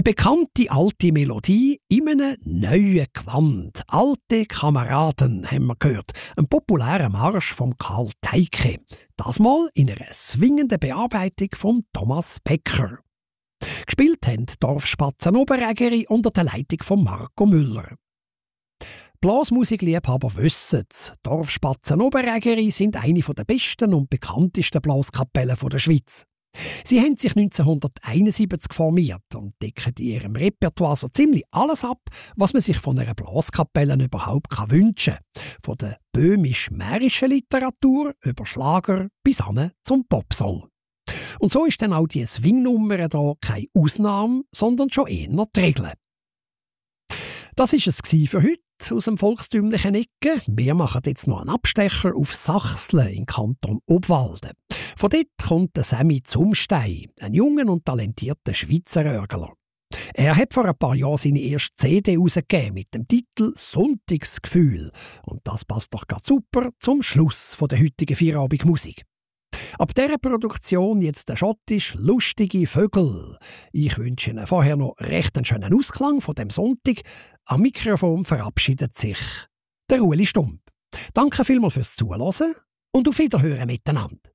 bekannte alte Melodie in einem neuen Gewand. «Alte Kameraden» haben wir gehört. Ein populärer Marsch von Karl Teike. Das mal in einer swingenden Bearbeitung von Thomas Becker. Gespielt haben Dorfspatzen Oberägeri unter der Leitung von Marco Müller. Blasmusikliebhaber wissen es. Dorfspatzen Oberägeri sind eine der besten und bekanntesten Blaskapellen der Schweiz. Sie haben sich 1971 formiert und decken in ihrem Repertoire so ziemlich alles ab, was man sich von einer Blaskapelle überhaupt wünschen kann. Von der böhmisch-märischen Literatur über Schlager bis hin zum Popsong. Und so ist dann auch die Swingnummer hier keine Ausnahme, sondern schon eher die Regel. Das war es für heute aus dem volkstümlichen Ecke. Wir machen jetzt noch einen Abstecher auf Sachsle im Kanton Obwalden. Von dort kommt der Sammy Zumstein, ein junger und talentierter Schweizer Örgler. Er hat vor ein paar Jahren seine erste CD herausgegeben mit dem Titel «Sonntagsgefühl». Und das passt doch ganz super zum Schluss der heutigen Feierabendmusik. Ab dieser Produktion jetzt der schottisch lustige Vögel. Ich wünsche Ihnen vorher noch recht einen schönen Ausklang von dem Sonntag. Am Mikrofon verabschiedet sich der Ueli Stump. Danke vielmals fürs Zuhören und auf Wiederhören miteinander.